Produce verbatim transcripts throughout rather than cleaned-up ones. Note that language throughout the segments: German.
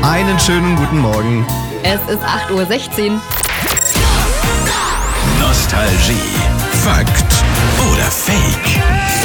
Einen schönen guten Morgen. Es ist acht Uhr sechzehn. Nostalgie, Fakt oder Fake?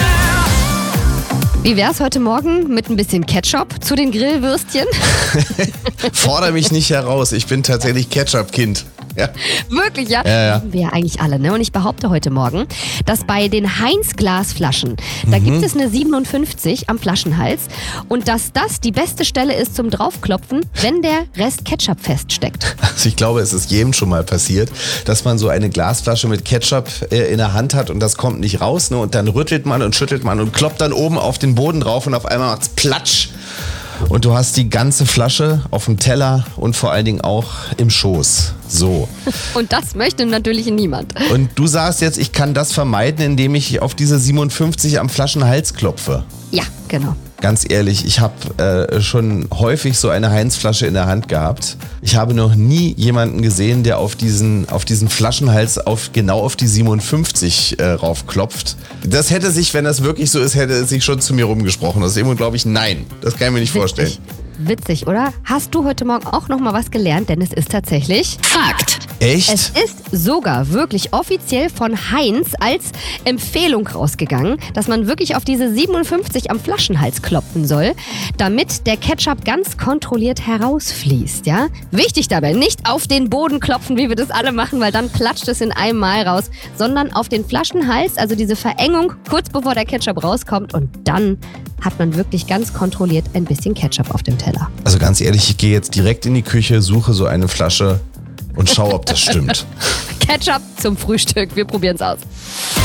Wie wär's heute Morgen mit ein bisschen Ketchup zu den Grillwürstchen? Fordere mich nicht heraus, ich bin tatsächlich Ketchup-Kind. Ja. Wirklich, ja? Ja, ja. Haben wir ja eigentlich alle, ne? Und ich behaupte heute Morgen, dass bei den Heinz-Glasflaschen, da Mhm. gibt es eine siebenundfünfzig am Flaschenhals und dass das die beste Stelle ist zum Draufklopfen, wenn der Rest Ketchup feststeckt. Also ich glaube, es ist jedem schon mal passiert, dass man so eine Glasflasche mit Ketchup äh, in der Hand hat und das kommt nicht raus, ne? Und dann rüttelt man und schüttelt man und kloppt dann oben auf den Boden drauf und auf einmal macht's Platsch. Und du hast die ganze Flasche auf dem Teller und vor allen Dingen auch im Schoß. So. Und das möchte natürlich niemand. Und du sagst jetzt, ich kann das vermeiden, indem ich auf diese siebenundfünfzig am Flaschenhals klopfe. Ja, genau. Ganz ehrlich, ich habe äh, schon häufig so eine Heinz-Flasche in der Hand gehabt. Ich habe noch nie jemanden gesehen, der auf diesen, auf diesen Flaschenhals auf, genau auf die siebenundfünfzig äh, raufklopft. Das hätte sich, wenn das wirklich so ist, hätte es sich schon zu mir rumgesprochen. Aus dem Grund glaube ich, nein, das kann ich mir nicht vorstellen. Witzig, oder? Hast du heute Morgen auch noch mal was gelernt? Denn es ist tatsächlich Fakt. Echt? Es ist sogar wirklich offiziell von Heinz als Empfehlung rausgegangen, dass man wirklich auf diese siebenundfünfzig am Flaschenhals klopfen soll, damit der Ketchup ganz kontrolliert herausfließt, ja? Wichtig dabei, nicht auf den Boden klopfen, wie wir das alle machen, weil dann platscht es in einem Mal raus, sondern auf den Flaschenhals, also diese Verengung kurz bevor der Ketchup rauskommt und dann hat man wirklich ganz kontrolliert ein bisschen Ketchup auf dem Teller. Also ganz ehrlich, ich gehe jetzt direkt in die Küche, suche so eine Flasche und schaue, ob das stimmt. Ketchup zum Frühstück, wir probieren es aus.